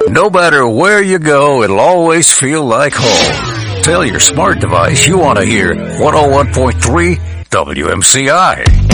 No matter where you go, it'll always feel like home. Tell your smart device you want to hear 101.3 WMCI.